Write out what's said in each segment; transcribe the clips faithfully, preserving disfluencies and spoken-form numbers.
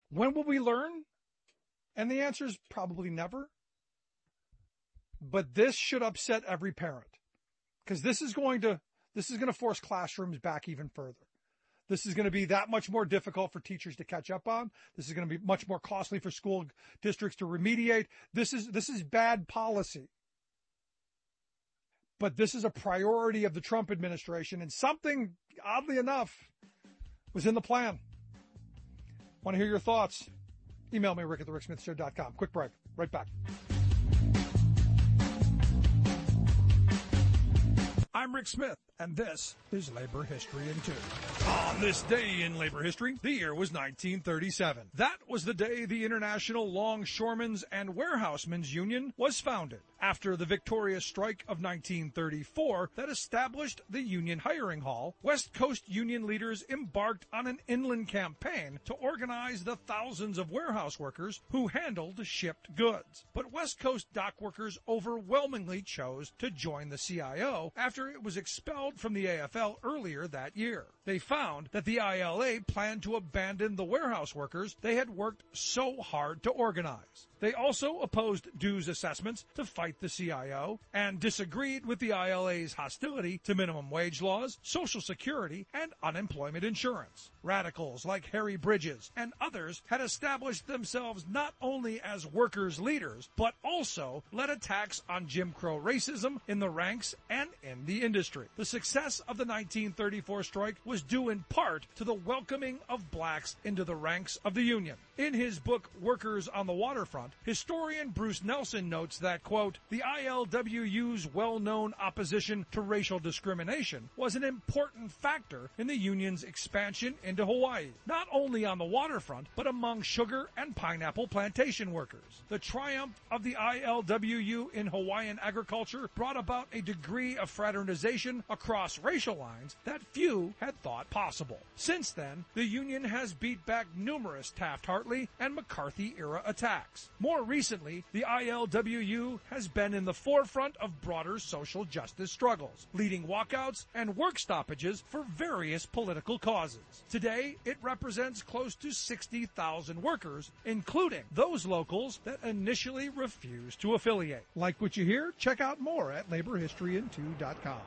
When will we learn? And the answer is probably never. But this should upset every parent, because this is going to this is going to force classrooms back even further. This is going to be that much more difficult for teachers to catch up on. This is going to be much more costly for school districts to remediate. This is this is bad policy. But this is a priority of the Trump administration, and something, oddly enough, was in the plan. Want to hear your thoughts? Email me, rick at the rick smith show dot com. Quick break. Right back. I'm Rick Smith, and this is Labor History in Two. On this day in labor history, the year was nineteen thirty-seven. That was the day the International Longshoremen's and Warehousemen's Union was founded, after the victorious strike of nineteen thirty-four that established the Union Hiring Hall. West Coast Union leaders embarked on an inland campaign to organize the thousands of warehouse workers who handled shipped goods. But West Coast dock workers overwhelmingly chose to join the C I O after it was expelled from the A F L earlier that year. They found that the I L A planned to abandon the warehouse workers they had worked so hard to organize. They also opposed dues assessments to fight the C I O and disagreed with the I L A's hostility to minimum wage laws, Social Security, and unemployment insurance. Radicals like Harry Bridges and others had established themselves not only as workers' leaders, but also led attacks on Jim Crow racism in the ranks and in the industry. The success of the nineteen thirty-four strike was due in part to the welcoming of blacks into the ranks of the Union. In his book, Workers on the Waterfront, historian Bruce Nelson notes that, quote, the I L W U's well-known opposition to racial discrimination was an important factor in the Union's expansion into Hawaii, not only on the waterfront, but among sugar and pineapple plantation workers. The triumph of the I L W U in Hawaiian agriculture brought about a degree of fraternization across racial lines that few had thought possible. Since then, the Union has beat back numerous Taft-Hartley and McCarthy-era attacks. More recently, the I L W U has been in the forefront of broader social justice struggles, leading walkouts and work stoppages for various political causes. Today, it represents close to sixty thousand workers, including those locals that initially refused to affiliate. Like what you hear? Check out more at labor history in two dot com.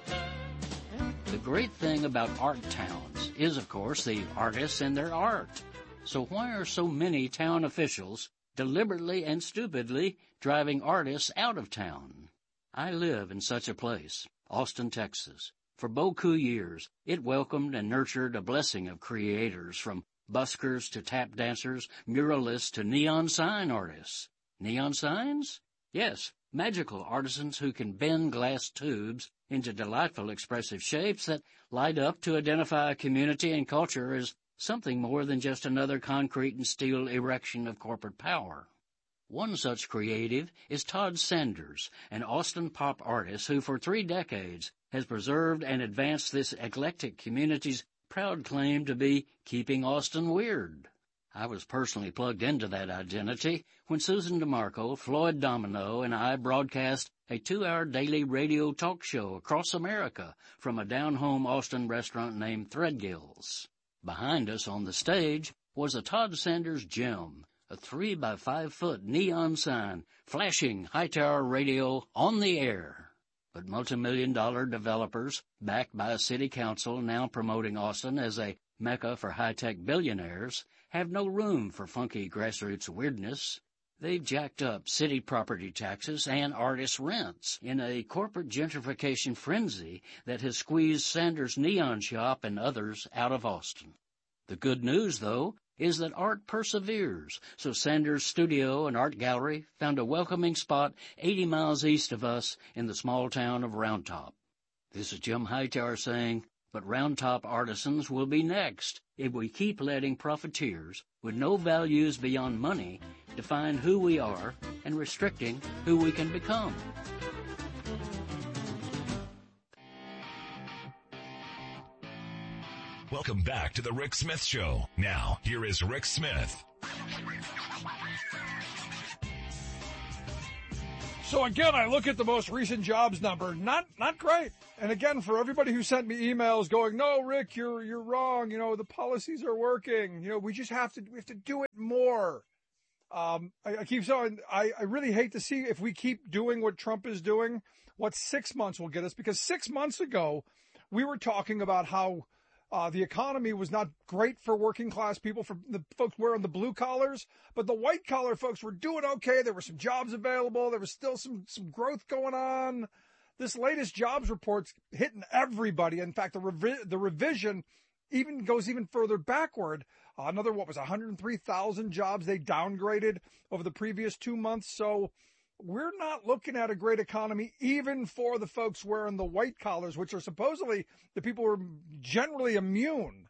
The great thing about art towns is, of course, the artists and their art. So why are so many town officials deliberately and stupidly driving artists out of town? I live in such a place, Austin, Texas. For beaucoup years, it welcomed and nurtured a blessing of creators, from buskers to tap dancers, muralists to neon sign artists. Neon signs? Yes, magical artisans who can bend glass tubes into delightful expressive shapes that light up to identify a community and culture as something more than just another concrete and steel erection of corporate power. One such creative is Todd Sanders, an Austin pop artist who for three decades has preserved and advanced this eclectic community's proud claim to be keeping Austin weird. I was personally plugged into that identity when Susan DeMarco, Floyd Domino, and I broadcast a two-hour daily radio talk show across America from a down-home Austin restaurant named Threadgills. Behind us on the stage was a Todd Sanders gem, a three by five foot neon sign flashing Hightower Radio on the air. But multi-million dollar developers, backed by a city council now promoting Austin as a mecca for high-tech billionaires, have no room for funky grassroots weirdness. They've jacked up city property taxes and artist rents in a corporate gentrification frenzy that has squeezed Sanders' Neon Shop and others out of Austin. The good news, though, is that art perseveres, so Sanders' studio and art gallery found a welcoming spot eighty miles east of us in the small town of Round Top. This is Jim Hightower saying, but Round Top artisans will be next if we keep letting profiteers with no values beyond money define who we are and restricting who we can become. Welcome back to the Rick Smith Show. Now, here is Rick Smith. So again, I look at the most recent jobs number, not not great. And again, for everybody who sent me emails going, "No, Rick, you're you're wrong. You know, the policies are working. You know, we just have to we have to do it more." Um, I, I keep saying I, I really hate to see if we keep doing what Trump is doing, what six months will get us. Because six months ago, we were talking about how Uh, the economy was not great for working class people, for the folks wearing the blue collars, but the white collar folks were doing okay. There were some jobs available. There was still some, some growth going on. This latest jobs report's hitting everybody. In fact, the revi- the revision even goes even further backward. Uh, another, what was one hundred three thousand jobs they downgraded over the previous two months. So we're not looking at a great economy, even for the folks wearing the white collars, which are supposedly the people who are generally immune.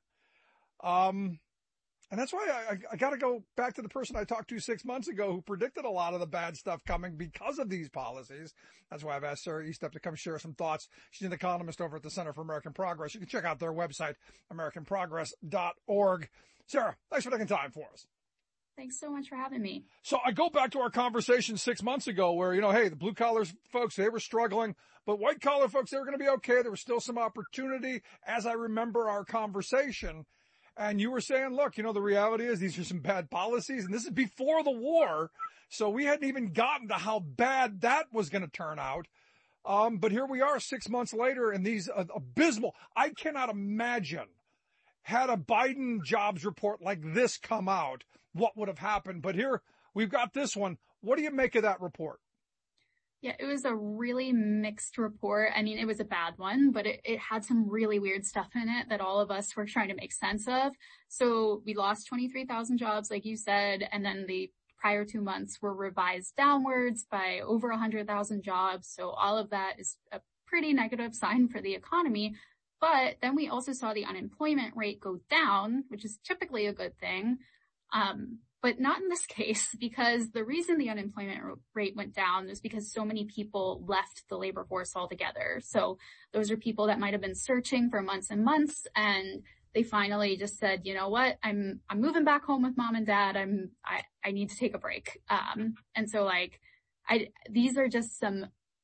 Um, and that's why I, I, I got to go back to the person I talked to six months ago who predicted a lot of the bad stuff coming because of these policies. That's why I've asked Sarah Estep to come share some thoughts. She's an economist over at the Center for American Progress. You can check out their website, american progress dot org. Sarah, thanks for taking time for us. Thanks so much for having me. So I go back to our conversation six months ago where, you know, hey, the blue collar folks, they were struggling, but white collar folks, they were going to be okay. There was still some opportunity as I remember our conversation. And you were saying, look, you know, the reality is these are some bad policies, and this is before the war. So we hadn't even gotten to how bad that was going to turn out. Um, but here we are six months later, and these uh, abysmal, I cannot imagine had a Biden jobs report like this come out, what would have happened. But here we've got this one. What do you make of that report? Yeah, it was a really mixed report. I mean, it was a bad one, but it, it had some really weird stuff in it that all of us were trying to make sense of. So we lost twenty-three thousand jobs, like you said, and then the prior two months were revised downwards by over one hundred thousand jobs. So all of that is a pretty negative sign for the economy. But then we also saw the unemployment rate go down, which is typically a good thing. Um, but not in this case, because the reason the unemployment rate went down is because so many people left the labor force altogether. So those are people that might have been searching for months and months, and they finally just said, you know what, I'm, I'm moving back home with mom and dad. I'm, I, I need to take a break. Um, and so like, I, these are just some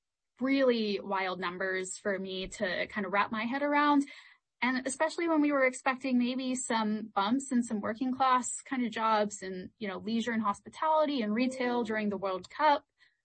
really wild numbers for me to kind of wrap my head around. And especially when we were expecting maybe some bumps in some working class kind of jobs and, you know, leisure and hospitality and retail during the World Cup,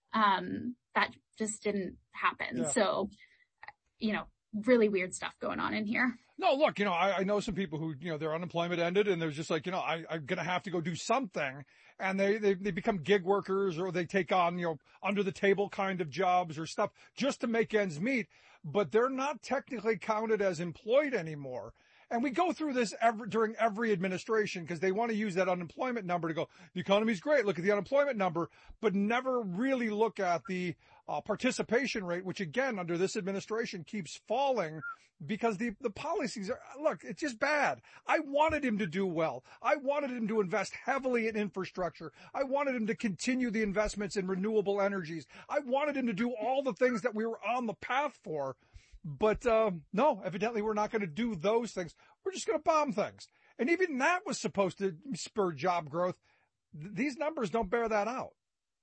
um, that just didn't happen. Yeah. So, you know, really weird stuff going on in here. No, look, you know, I, I know some people who, you know, their unemployment ended and they're just like, you know, I, I'm going to have to go do something. And they, they, they become gig workers, or they take on, you know, under the table kind of jobs or stuff just to make ends meet. But they're not technically counted as employed anymore. And we go through this every, during every administration because they want to use that unemployment number to go, the economy's great, look at the unemployment number, but never really look at the uh, participation rate, which again, under this administration keeps falling because the, the policies are, look, it's just bad. I wanted him to do well. I wanted him to invest heavily in infrastructure. I wanted him to continue the investments in renewable energies. I wanted him to do all the things that we were on the path for. But uh, no, evidently we're not going to do those things. We're just going to bomb things. And even that was supposed to spur job growth. Th- these numbers don't bear that out.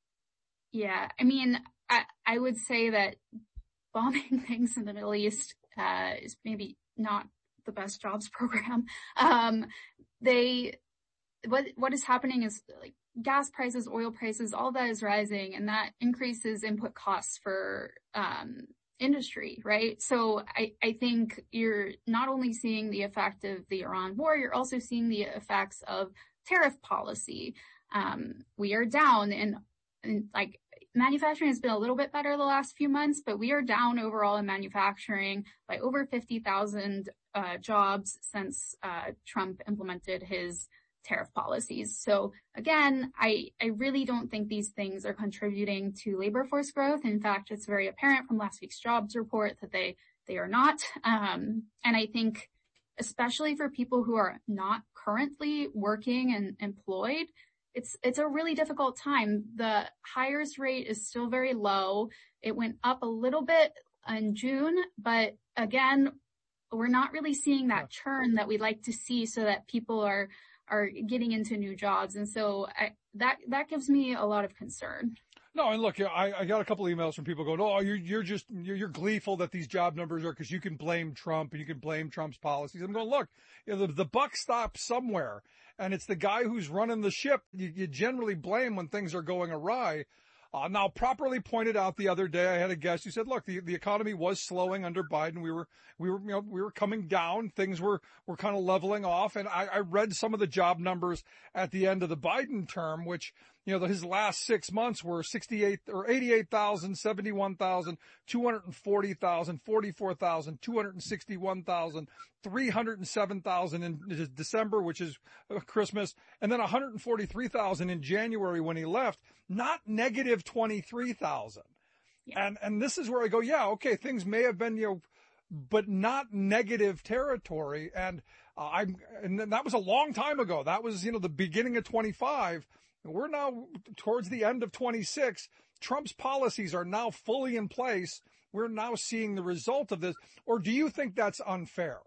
Yeah, I mean, I, I would say that bombing things in the Middle East uh, is maybe not the best jobs program. Um, they, what what is happening is like gas prices, oil prices, all that is rising, and that increases input costs for um industry, right? So I, I think you're not only seeing the effect of the Iran war, you're also seeing the effects of tariff policy. Um, we are down in, in like manufacturing has been a little bit better the last few months, but we are down overall in manufacturing by over fifty thousand uh, jobs since uh, Trump implemented his tariff policies. So again, I, I really don't think these things are contributing to labor force growth. In fact, it's very apparent from last week's jobs report that they, they are not. Um, and I think especially for people who are not currently working and employed, it's, it's a really difficult time. The hires rate is still very low. It went up a little bit in June, but again, we're not really seeing that churn that we'd like to see so that people are are getting into new jobs. And so I, that, that gives me a lot of concern. No, and look, I, I got a couple emails from people going, "Oh, you're you're just you're, you're gleeful that these job numbers are because you can blame Trump and you can blame Trump's policies." I'm going, look, you know, the, the buck stops somewhere, and it's the guy who's running the ship you, you generally blame when things are going awry. Uh, now, properly pointed out the other day, I had a guest who said, "Look, the, the economy was slowing under Biden. We were we were you know we were coming down. Things were were kind of leveling off." And I, I read some of the job numbers at the end of the Biden term, which, you know, his last six months were sixty-eight or eighty-eight thousand, seventy-one thousand, two hundred forty thousand, forty-four thousand, two hundred sixty-one thousand, three hundred seven thousand in December, which is Christmas, and then one hundred forty-three thousand in January when he left, not negative twenty-three thousand. Yeah. And, and this is where I go, yeah, okay, things may have been, you know, but not negative territory. And uh, I'm, and that was a long time ago. That was, you know, the beginning of twenty-five. We're now towards the end of twenty-six. Trump's policies are now fully in place. We're now seeing the result of this. Or do you think that's unfair?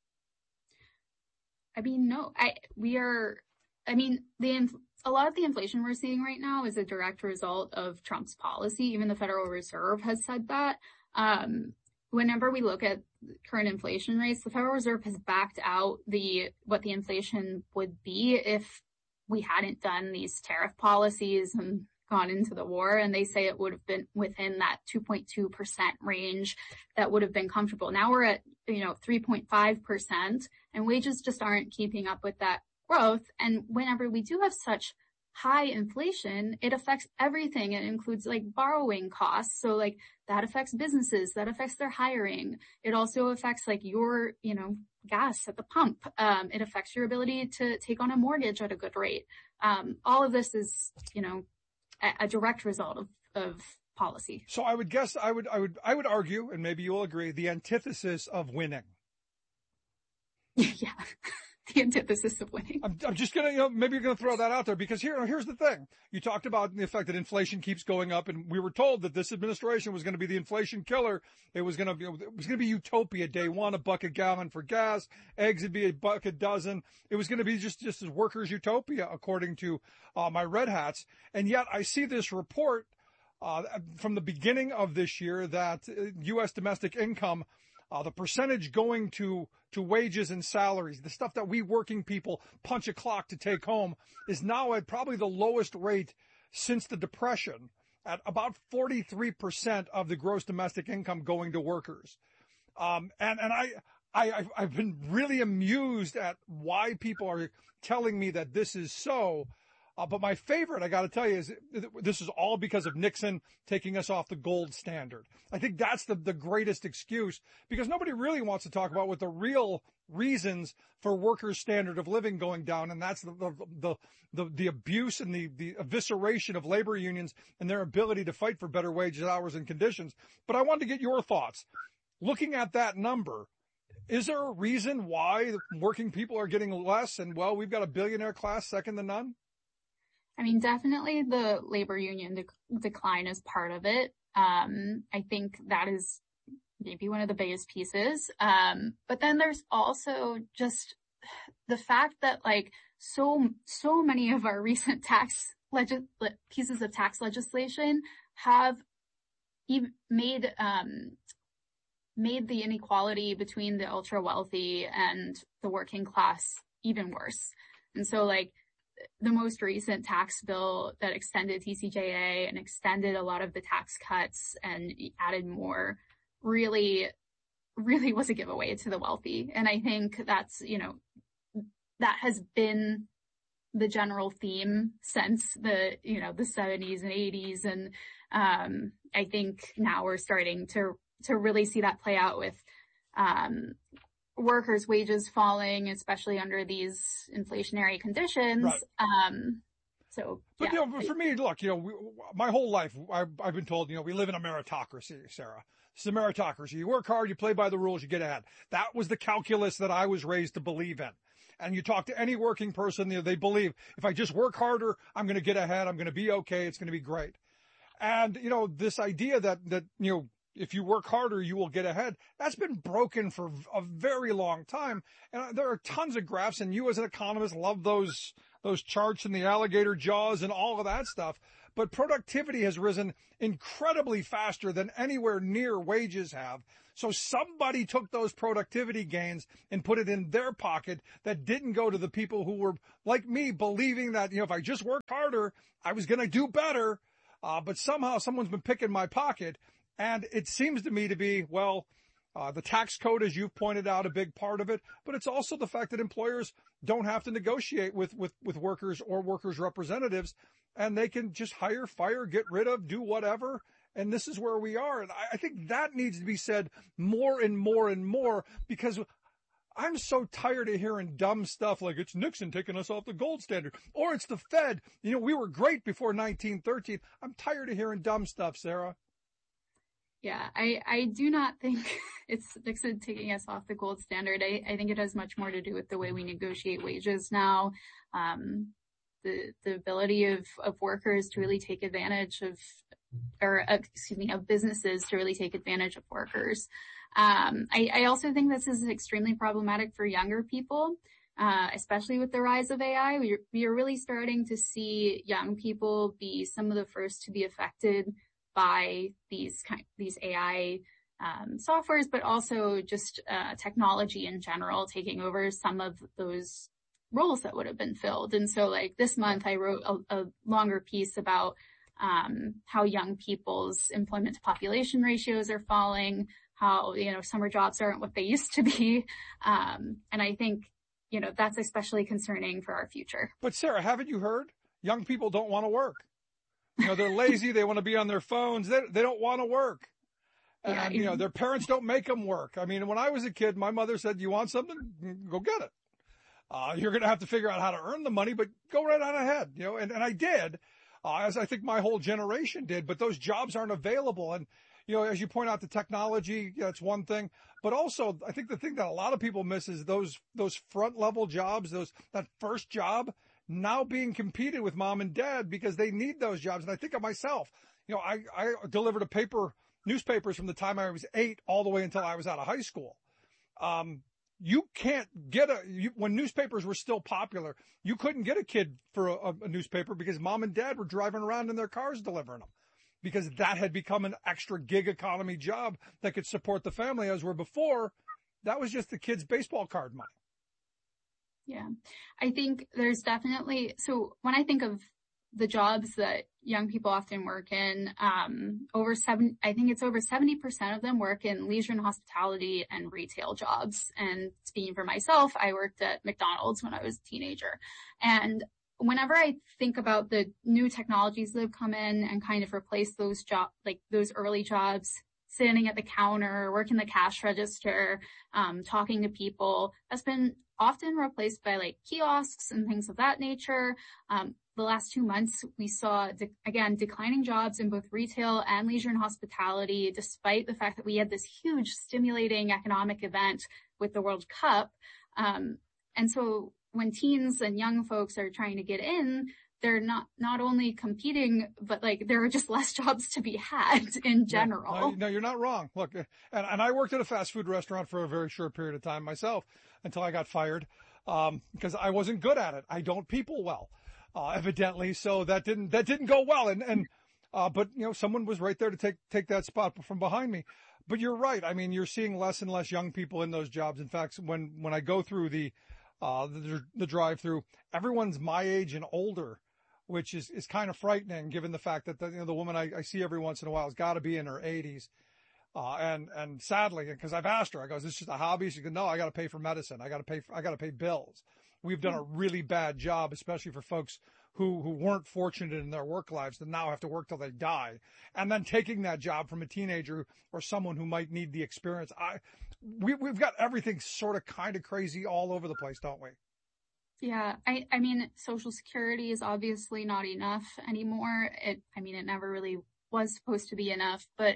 I mean, no, I, we are, I mean, the, a lot of the inflation we're seeing right now is a direct result of Trump's policy. Even the Federal Reserve has said that. Um, whenever we look at current inflation rates, the Federal Reserve has backed out the, what the inflation would be if we hadn't done these tariff policies and gone into the war. And they say it would have been within that two point two percent range that would have been comfortable. Now we're at, you know, three point five percent, and wages just aren't keeping up with that growth. And whenever we do have such high inflation, it affects everything. It includes like borrowing costs. So like that affects businesses, that affects their hiring. It also affects like your, you know, gas at the pump. Um, it affects your ability to take on a mortgage at a good rate. Um, all of this is, you know, a, a direct result of, of policy. So I would guess, I would, I would, I would argue, and maybe you will agree, the antithesis of winning. Yeah. The antithesis of winning. I'm, I'm just going to, you know, maybe you're going to throw that out there because here, here's the thing. You talked about the fact that inflation keeps going up, and we were told that this administration was going to be the inflation killer. It was going to be, it was going to be utopia. Day one, a buck a gallon for gas. Eggs would be a buck a dozen. It was going to be just, just as workers' utopia, according to uh, my red hats. And yet I see this report uh, from the beginning of this year that U S domestic income, Uh, the percentage going to, to wages and salaries, the stuff that we working people punch a clock to take home, is now at probably the lowest rate since the Depression, at about forty-three percent of the gross domestic income going to workers. Um, and, and I, I, I've been really amused at why people are telling me that this is so. Uh, but my favorite, I got to tell you, is this is all because of Nixon taking us off the gold standard. I think that's the, the greatest excuse, because nobody really wants to talk about what the real reasons for workers' standard of living going down, and that's the the the, the, the abuse and the, the evisceration of labor unions and their ability to fight for better wages, hours, and conditions. But I wanted to get your thoughts. Looking at that number, is there a reason why working people are getting less, and, well, we've got a billionaire class second to none? I mean, definitely the labor union de- decline is part of it. Um, I think that is maybe one of the biggest pieces. Um, but then there's also just the fact that like so, so many of our recent tax legis- pieces of tax legislation have ev- made, um, made the inequality between the ultra wealthy and the working class even worse. And so like, the most recent tax bill that extended T C J A and extended a lot of the tax cuts and added more really, really was a giveaway to the wealthy. And I think that's, you know, that has been the general theme since the, you know, the seventies and eighties. And, um, I think now we're starting to, to really see that play out with, um, workers' wages falling, especially under these inflationary conditions. Right. Um, so, but, yeah. you know, for me, look, you know, we, my whole life, I've, I've been told, you know, we live in a meritocracy, Sarah. It's a meritocracy. You work hard, you play by the rules, you get ahead. That was the calculus that I was raised to believe in. And you talk to any working person, you know, they believe if I just work harder, I'm going to get ahead. I'm going to be okay. It's going to be great. And, you know, this idea that, that, you know, if you work harder, you will get ahead. That's been broken for a very long time. And there are tons of graphs, and you as an economist love those, those charts and the alligator jaws and all of that stuff. But productivity has risen incredibly faster than anywhere near wages have. So somebody took those productivity gains and put it in their pocket that didn't go to the people who were like me, believing that, you know, if I just worked harder, I was going to do better. Uh, but somehow someone's been picking my pocket. And it seems to me to be, well, uh, the tax code, as you've pointed out, a big part of it. But it's also the fact that employers don't have to negotiate with, with, with workers or workers' representatives, and they can just hire, fire, get rid of, do whatever. And this is where we are. And I, I think that needs to be said more and more and more, because I'm so tired of hearing dumb stuff like it's Nixon taking us off the gold standard, or it's the Fed. You know, we were great before nineteen thirteen. I'm tired of hearing dumb stuff, Sarah. Yeah, I, I do not think it's Nixon taking us off the gold standard. I, I think it has much more to do with the way we negotiate wages now. Um, the, the ability of, of workers to really take advantage of, or uh, excuse me, of businesses to really take advantage of workers. Um, I, I also think this is extremely problematic for younger people, uh, especially with the rise of A I. We, we are really starting to see young people be some of the first to be affected by these kind, these A I um, softwares, but also just uh, technology in general taking over some of those roles that would have been filled. And so, like this month, I wrote a, a longer piece about um, how young people's employment to population ratios are falling, how, you know, summer jobs aren't what they used to be. Um, and I think, you know, that's especially concerning for our future. But Sarah, haven't you heard? Young people don't want to work. You know, they're lazy. They want to be on their phones. They, they don't want to work. And, yeah, you know, their parents don't make them work. I mean, when I was a kid, my mother said, you want something? Go get it. Uh, you're going to have to figure out how to earn the money, but go right on ahead. You know, and, and I did, uh, as I think my whole generation did, but those jobs aren't available. And, you know, as you point out, the technology, that's one thing, but also I think the thing that a lot of people miss is those, those front level jobs, those, that first job now being competed with mom and dad because they need those jobs. And I think of myself, you know, I, I delivered a paper, newspapers from the time I was eight all the way until I was out of high school. Um, you can't get a, you, when newspapers were still popular, you couldn't get a kid for a, a newspaper because mom and dad were driving around in their cars delivering them, because that had become an extra gig economy job that could support the family, as where before that was just the kid's baseball card money. Yeah, I think there's definitely, so when I think of the jobs that young people often work in, um, over seven, I think it's over seventy percent of them work in leisure and hospitality and retail jobs. And speaking for myself, I worked at McDonald's when I was a teenager. And whenever I think about the new technologies that have come in and kind of replaced those job, like those early jobs, standing at the counter, working the cash register, um, talking to people, that's been often replaced by like kiosks and things of that nature. Um, the last two months, we saw, de- again, declining jobs in both retail and leisure and hospitality, despite the fact that we had this huge stimulating economic event with the World Cup. Um, and so when teens and young folks are trying to get in, they're not, not only competing, but like there are just less jobs to be had in general. No, no, you're not wrong. Look, and, and I worked at a fast food restaurant for a very short period of time myself until I got fired, um, because I wasn't good at it. I don't people well, uh, evidently. So that didn't, that didn't go well. And, and, uh, but you know, someone was right there to take, take that spot from behind me. But you're right. I mean, you're seeing less and less young people in those jobs. In fact, when, when I go through the, uh, the, the drive through, everyone's my age and older, which is, is kind of frightening given the fact that the, you know, the woman I, I see every once in a while has got to be in her eighties. Uh, and, and sadly, because I've asked her, I go, is this just a hobby? She goes, no, I got to pay for medicine. I got to pay, for, I got to pay bills. We've done a really bad job, especially for folks who, who weren't fortunate in their work lives that now have to work till they die. And then taking that job from a teenager or someone who might need the experience. I, we, we've got everything sort of kind of crazy all over the place, don't we? Yeah, I, I mean, Social Security is obviously not enough anymore. It, I mean, it never really was supposed to be enough, but,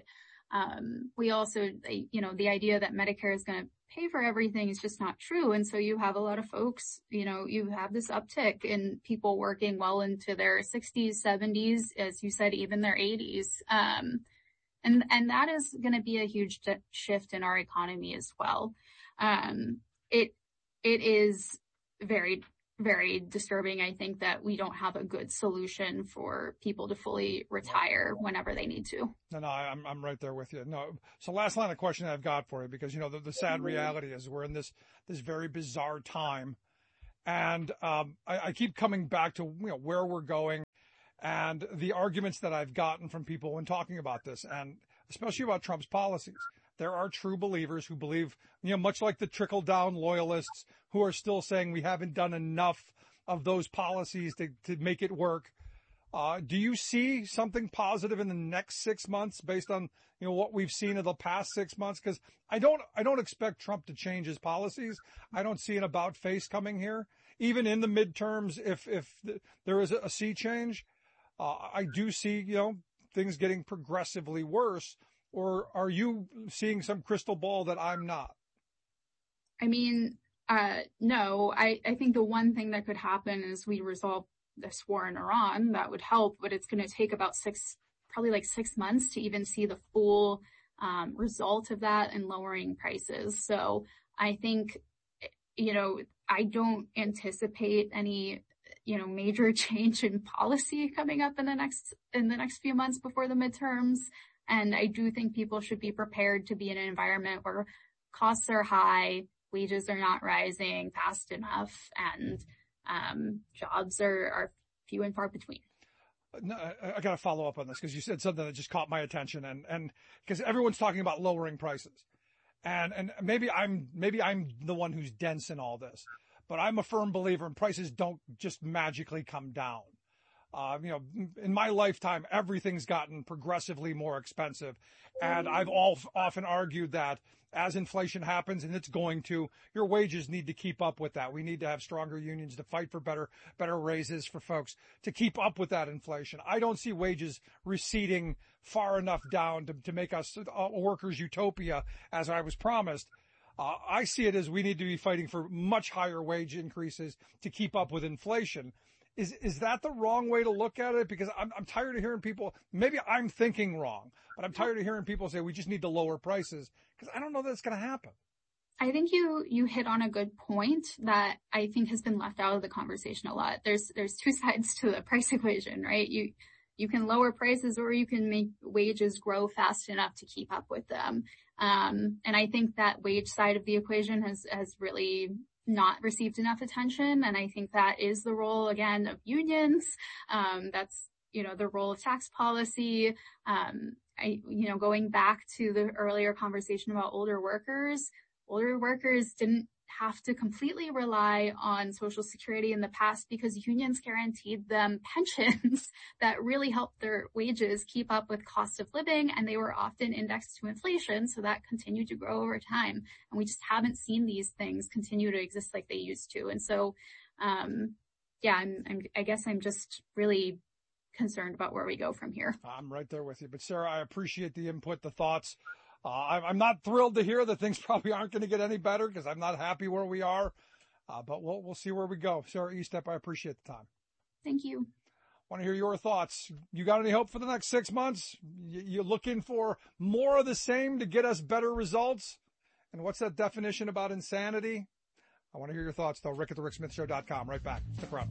um, we also, you know, the idea that Medicare is going to pay for everything is just not true. And so you have a lot of folks, you know, you have this uptick in people working well into their sixties, seventies, as you said, even their eighties. Um, and, and that is going to be a huge shift in our economy as well. Um, it, it is very very disturbing. I think that we don't have a good solution for people to fully retire whenever they need to. No, no, I'm I'm right there with you. No, so last line of question I've got for you, because you know the, the sad reality is we're in this this very bizarre time, and um, I, I keep coming back to you know where we're going, and the arguments that I've gotten from people when talking about this, and especially about Trump's policies. There are true believers who believe, you know, much like the trickle-down loyalists who are still saying we haven't done enough of those policies to, to make it work. Uh, do you see something positive in the next six months based on, you know, what we've seen in the past six months? Because I don't, I don't expect Trump to change his policies. I don't see an about face coming here. Even in the midterms, if, if the, there is a, a sea change, uh, I do see, you know, things getting progressively worse. Or are you seeing some crystal ball that I'm not? I mean, uh, no, I, I think the one thing that could happen is we resolve this war in Iran. That would help, but it's going to take about six, probably like six months to even see the full um, result of that and lowering prices. So I think, you know, I don't anticipate any, you know, major change in policy coming up in the next, in the next few months before the midterms. And I do think people should be prepared to be in an environment where costs are high, wages are not rising fast enough, and um, jobs are, are few and far between. No, I, I got to follow up on this because you said something that just caught my attention, and and because everyone's talking about lowering prices, and and maybe I'm maybe I'm the one who's dense in all this, but I'm a firm believer in prices don't just magically come down. Uh, you know, in my lifetime, everything's gotten progressively more expensive. And I've all, often argued that as inflation happens, and it's going to, your wages need to keep up with that. We need to have stronger unions to fight for better, better raises for folks to keep up with that inflation. I don't see wages receding far enough down to, to make us a workers' utopia, as I was promised. Uh, I see it as we need to be fighting for much higher wage increases to keep up with inflation. Is is that the wrong way to look at it? Because I'm I'm tired of hearing people, maybe I'm thinking wrong, but I'm tired of hearing people say we just need to lower prices, because I don't know that it's going to happen. I think you you hit on a good point that I think has been left out of the conversation a lot. There's there's two sides to the price equation, right? You you can lower prices or you can make wages grow fast enough to keep up with them. Um, and I think that wage side of the equation has has really not received enough attention. And I think that is the role, again, of unions. Um, that's, you know, the role of tax policy. Um, I, you know, going back to the earlier conversation about older workers, older workers didn't have to completely rely on Social Security in the past because unions guaranteed them pensions that really helped their wages keep up with cost of living, and they were often indexed to inflation, so that continued to grow over time. And we just haven't seen these things continue to exist like they used to. And so, um, yeah, I'm, I'm, I guess I'm just really concerned about where we go from here. I'm right there with you. But Sarah, I appreciate the input, the thoughts. Uh, I'm not thrilled to hear that things probably aren't going to get any better because I'm not happy where we are. Uh, but we'll we'll see where we go. Sarah Estep, I appreciate the time. Thank you. Want to hear your thoughts. You got any hope for the next six months? You, you looking for more of the same to get us better results? And what's that definition about insanity? I want to hear your thoughts, though. Rick at the rick smith show dot com. Right back. Stick around.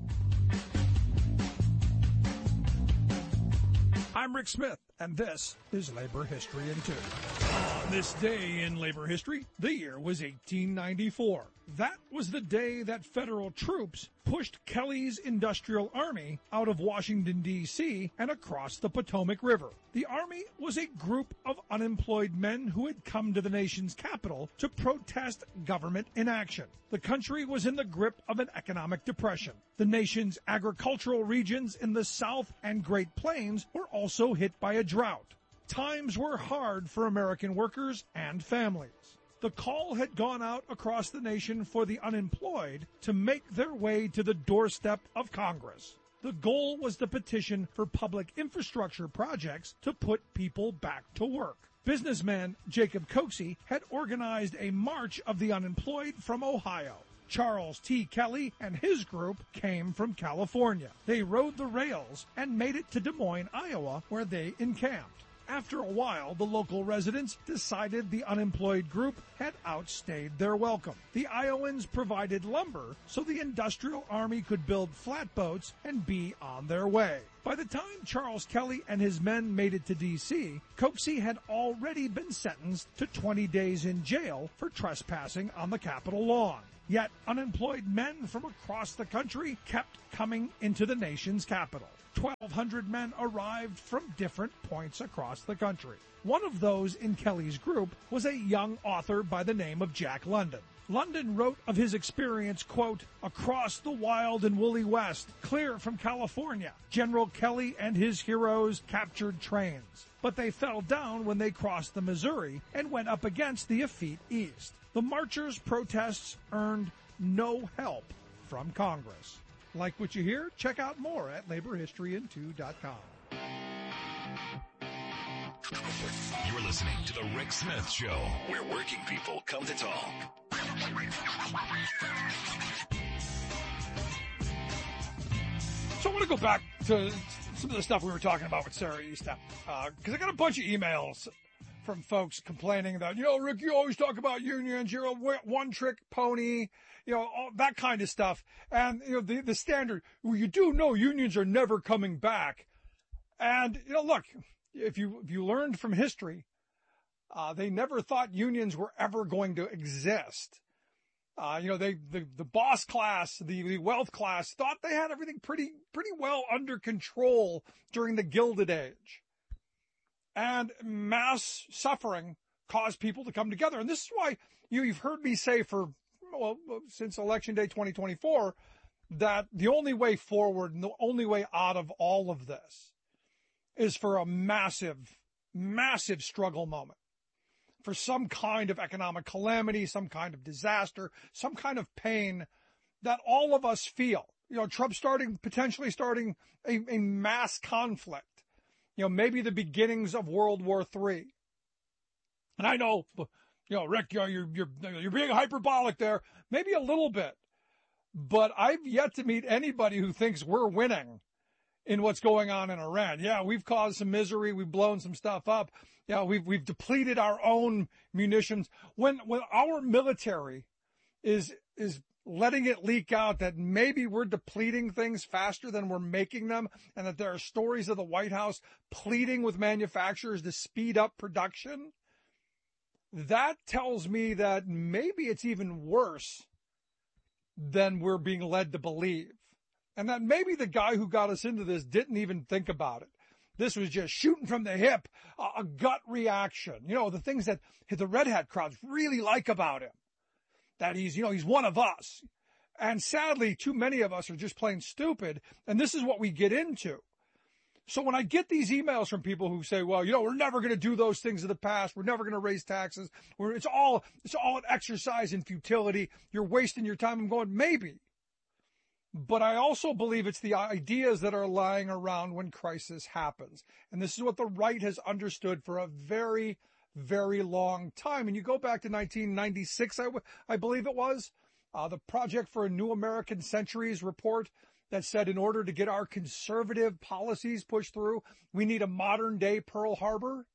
I'm Rick Smith, and this is Labor History in Two. On this day in labor history, the year was eighteen ninety-four. That was the day that federal troops pushed Kelly's Industrial Army out of Washington, D C and across the Potomac River. The Army was a group of unemployed men who had come to the nation's capital to protest government inaction. The country was in the grip of an economic depression. The nation's agricultural regions in the South and Great Plains were also hit by a drought. Times were hard for American workers and families. The call had gone out across the nation for the unemployed to make their way to the doorstep of Congress. The goal was to petition for public infrastructure projects to put people back to work. Businessman Jacob Coxey had organized a March of the Unemployed from Ohio. Charles T. Kelly and his group came from California. They rode the rails and made it to Des Moines, Iowa, where they encamped. After a while, the local residents decided the unemployed group had outstayed their welcome. The Iowans provided lumber so the Industrial Army could build flatboats and be on their way. By the time Charles Kelly and his men made it to D C, Coxey had already been sentenced to twenty days in jail for trespassing on the Capitol lawn. Yet unemployed men from across the country kept coming into the nation's capital. twelve hundred men arrived from different points across the country. One of those in Kelly's group was a young author by the name of Jack London. London wrote of his experience, quote, across the wild and woolly West, clear from California, General Kelly and his heroes captured trains, but they fell down when they crossed the Missouri and went up against the effete East. The marchers' protests earned no help from Congress. Like what you hear? Check out more at labor history in two dot com. You're listening to The Rick Smith Show, where working people come to talk. So I want to go back to some of the stuff we were talking about with Sarah Eastep, because uh, I got a bunch of emails from folks complaining that, you know, Rick, you always talk about unions, you're a one-trick pony, you know, all that kind of stuff. And, you know, the, the standard, well, you do know unions are never coming back. And, you know, look, if you, if you learned from history, uh, they never thought unions were ever going to exist. Uh, you know, they, the, the boss class, the, the wealth class thought they had everything pretty, pretty well under control during the Gilded Age. And mass suffering caused people to come together. And this is why you, you've heard me say for, well, since Election Day twenty twenty-four, that the only way forward and the only way out of all of this is for a massive, massive struggle moment, for some kind of economic calamity, some kind of disaster, some kind of pain that all of us feel. You know, Trump starting, potentially starting a, a mass conflict. You know, maybe the beginnings of World War Three. And I know, you know, Rick, you know, you're, you're, you're being hyperbolic there, maybe a little bit, but I've yet to meet anybody who thinks we're winning in what's going on in Iran. Yeah, we've caused some misery. We've blown some stuff up. Yeah, we've, we've depleted our own munitions. When, when our military is, is letting it leak out that maybe we're depleting things faster than we're making them, and that there are stories of the White House pleading with manufacturers to speed up production, that tells me that maybe it's even worse than we're being led to believe. And that maybe the guy who got us into this didn't even think about it. This was just shooting from the hip, a, a gut reaction. You know, the things that the Red Hat crowds really like about him. That he's, you know, he's one of us. And sadly, too many of us are just plain stupid. And this is what we get into. So when I get these emails from people who say, well, you know, we're never going to do those things of the past. We're never going to raise taxes. We're, it's all, it's all an exercise in futility. You're wasting your time. I'm going, maybe. But I also believe it's the ideas that are lying around when crisis happens. And this is what the right has understood for a very, very long time. And you go back to nineteen ninety-six, I, I believe it was, uh, the Project for a New American Centuries report that said in order to get our conservative policies pushed through, we need a modern day Pearl Harbor.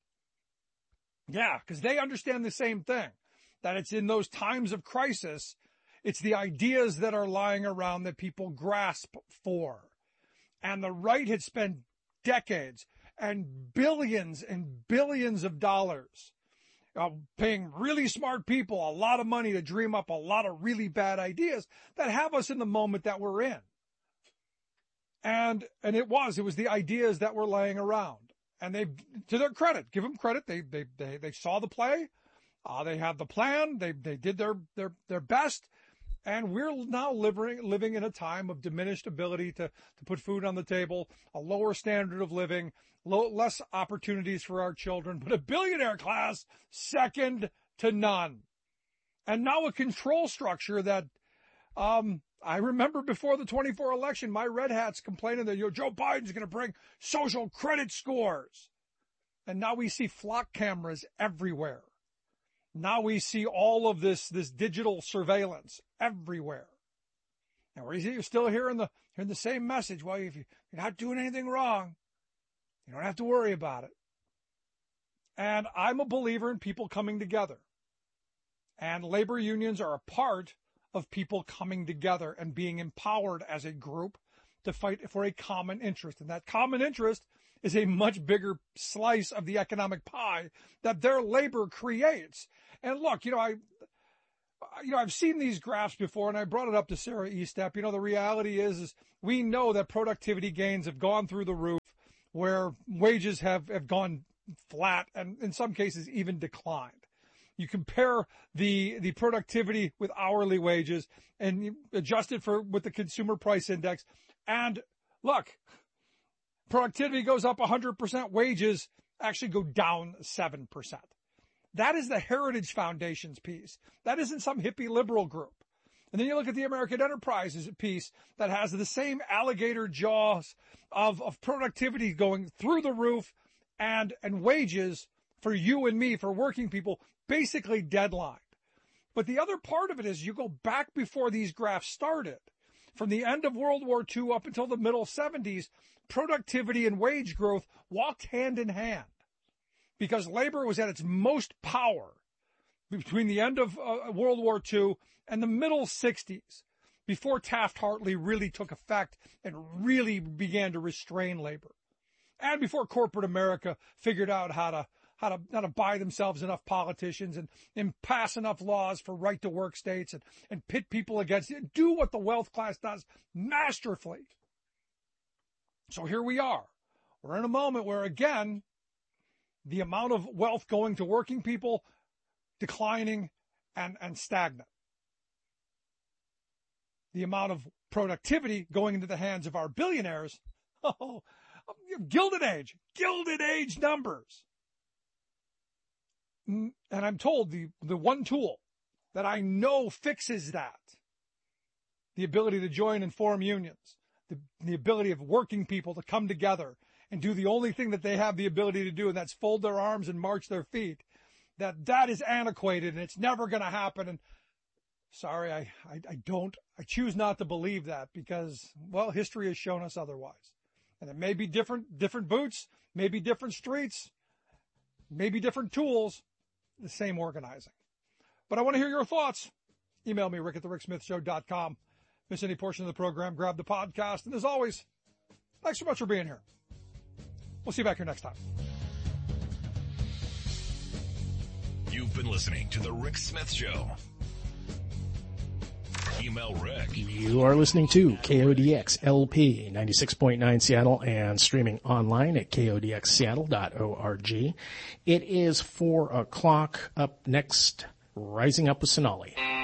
Yeah, because they understand the same thing, that it's in those times of crisis, it's the ideas that are lying around that people grasp for. And the right had spent decades and billions and billions of dollars uh, paying really smart people a lot of money to dream up a lot of really bad ideas that have us in the moment that we're in. And, and it was, it was the ideas that were laying around. And they, to their credit, give them credit. They, they, they, they saw the play. Uh, they have the plan. They, they did their, their, their best. And we're now living, living in a time of diminished ability to, to put food on the table, a lower standard of living, low, less opportunities for our children, but a billionaire class second to none. And now a control structure that, um, I remember before the twenty-four election, my Red Hats complaining that, you know, Joe Biden's going to bring social credit scores. And now we see flock cameras everywhere. Now we see all of this, this digital surveillance everywhere. And we're you're still hearing the, hearing the same message. Well, if you're not doing anything wrong, you don't have to worry about it. And I'm a believer in people coming together. And labor unions are a part of people coming together and being empowered as a group to fight for a common interest. And that common interest is a much bigger slice of the economic pie that their labor creates. And look, you know, I, you know, I've seen these graphs before, and I brought it up to Sarah Estep. You know, the reality is, is we know that productivity gains have gone through the roof, where wages have, have gone flat and in some cases even declined. You compare the, the productivity with hourly wages and you adjust it for with the consumer price index. And look, productivity goes up one hundred percent, wages actually go down seven percent. That is the Heritage Foundation's piece. That isn't some hippie liberal group. And then you look at the American Enterprises piece that has the same alligator jaws of, of productivity going through the roof and, and wages for you and me, for working people, basically deadlined. But the other part of it is you go back before these graphs started. From the end of World War Two up until the middle seventies, productivity and wage growth walked hand in hand because labor was at its most power between the end of uh, World War Two and the middle sixties, before Taft-Hartley really took effect and really began to restrain labor. And before corporate America figured out how to how to how to buy themselves enough politicians and, and pass enough laws for right-to-work states and, and pit people against it, do what the wealth class does masterfully. So here we are. We're in a moment where, again, the amount of wealth going to working people declining and, and stagnant. The amount of productivity going into the hands of our billionaires, oh, Gilded Age, Gilded Age numbers. And I'm told the, the one tool that I know fixes that, the ability to join and form unions, the, the ability of working people to come together and do the only thing that they have the ability to do, and that's fold their arms and march their feet, that that is antiquated and it's never going to happen. And sorry, I, I, I don't, I choose not to believe that because, well, history has shown us otherwise. And it may be different, different boots, maybe different streets, maybe different tools, the same organizing. But I want to hear your thoughts. Email me, rick at the rick smith show dot com. Miss any portion of the program, grab the podcast. And as always, thanks so much for being here. We'll see you back here next time. You've been listening to The Rick Smith Show. Email Rick. You are listening to K O D X L P ninety-six point nine Seattle and streaming online at K O D X seattle dot org. It is four o'clock. Up next, Rising Up with Sonali.